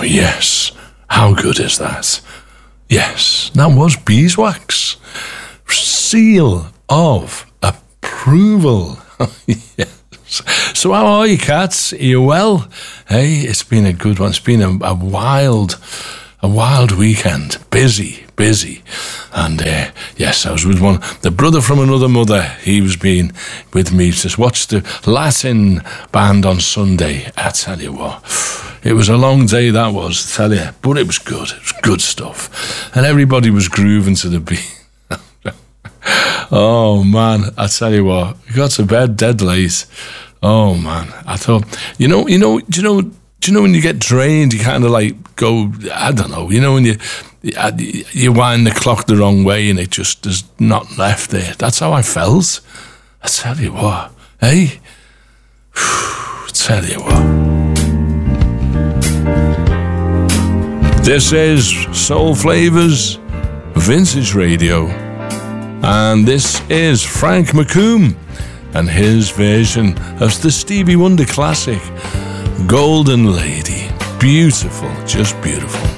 yes. How good is that? Yes, that was Beeswax. Seal of approval. Yes. So how are you, cats? Are you well? Hey, it's been a good one. It's been a wild weekend. Busy. And yes, I was with the brother from another mother. He was being with me to watch the Latin band on Sunday. I tell you what, it was a long day, that was, I tell you. But it was good. It was good stuff. And everybody was grooving to the beat. Oh, man, I tell you what, we got to bed dead late. Oh, man, I thought, do you know when you get drained, you kind of like go, I don't know, when you wind the clock the wrong way and it just is not left there. That's how I felt. I tell you what, hey? Tell you what. This is Soul Flavors Vintage Radio. And this is Frank McComb and his version of the Stevie Wonder classic, Golden Lady. Beautiful, just beautiful.